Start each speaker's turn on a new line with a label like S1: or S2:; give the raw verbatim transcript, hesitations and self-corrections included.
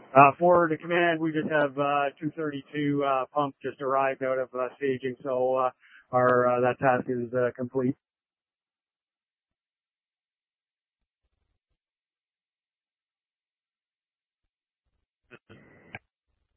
S1: Uh, forward to command, we just have uh, two thirty-two uh, pump just arrived out of uh, staging, so uh, our uh, that task is uh, complete.